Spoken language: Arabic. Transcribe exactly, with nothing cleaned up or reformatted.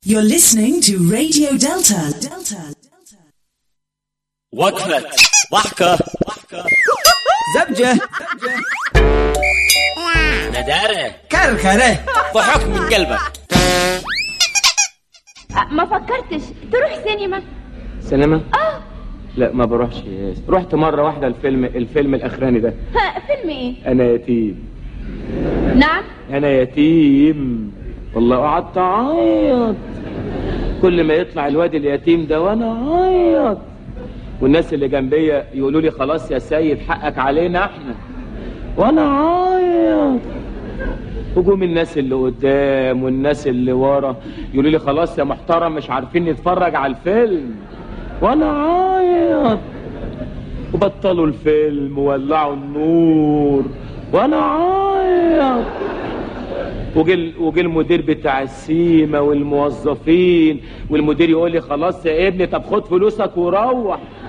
You're listening to Radio Delta. Delta. وقفة ضحكة زبجة ندارة كركرة ضحك من قلبك. ما فكرتش تروح سينما؟ سينما؟ اه لا ما بروحش ياس. رحت مرة واحدة الفيلم الفيلم الأخراني ده. ها فيلم ايه؟ أنا يتيم. نعم أنا يتيم والله. قعدت أعيط كل ما يطلع الواد اليتيم ده وأنا أعيط، والناس اللي جنبية يقولوا لي خلاص يا سيد حقك علينا احنا، وأنا أعيط. هجوم الناس اللي قدام والناس اللي ورا يقولوا لي خلاص يا محترم مش عارفين نتفرج على الفيلم، وانا عايط. وبطلوا الفيلم وولعوا النور وانا عايط. وجي وجي المدير بتاع السيما والموظفين، والمدير يقول لي خلاص يا ابني طب خد فلوسك وروح.